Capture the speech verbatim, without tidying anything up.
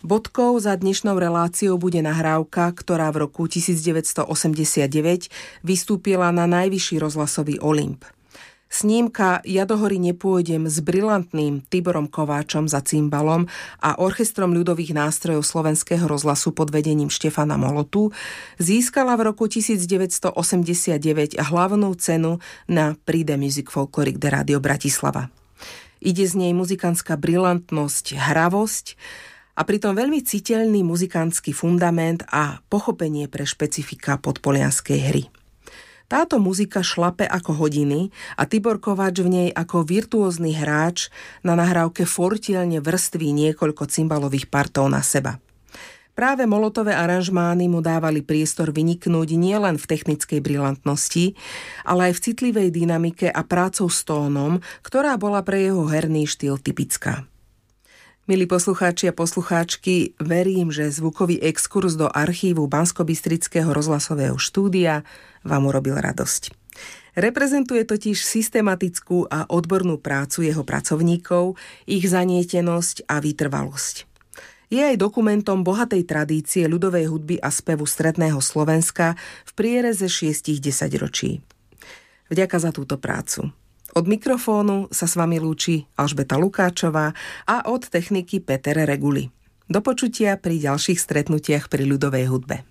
Bodkou za dnešnou reláciou bude nahrávka, ktorá v roku devätnásťstoosemdesiatdeväť vystúpila na najvyšší rozhlasový Olymp. Snímka Ja do hory nepôjdem s brilantným Tiborom Kováčom za cymbalom a orchestrom ľudových nástrojov Slovenského rozhlasu pod vedením Štefana Molotu získala v roku devätnásťstoosemdesiatdeväť hlavnú cenu na Prix de Musique Folklorique de Radio Bratislava. Ide z nej muzikantská brilantnosť, hravosť a pritom veľmi citeľný muzikantský fundament a pochopenie pre špecifika podpolianskej hry. Táto muzika šlape ako hodiny a Tibor Kováč v nej ako virtuózny hráč na nahrávke fortielne vrství niekoľko cymbalových partov na seba. Práve Molotové aranžmány mu dávali priestor vyniknúť nielen v technickej brilantnosti, ale aj v citlivej dynamike a prácou s tónom, ktorá bola pre jeho herný štýl typická. Milí poslucháči a poslucháčky, verím, že zvukový exkurs do archívu Banskobystrického rozhlasového štúdia vám urobil radosť. Reprezentuje totiž systematickú a odbornú prácu jeho pracovníkov, ich zanietenosť a vytrvalosť. Je aj dokumentom bohatej tradície ľudovej hudby a spevu stredného Slovenska v priereze šiestich desaťročí. Vďaka za túto prácu. Od mikrofónu sa s vami lúči Alžbeta Lukáčová a od techniky Peter Reguli. Do počutia pri ďalších stretnutiach pri ľudovej hudbe.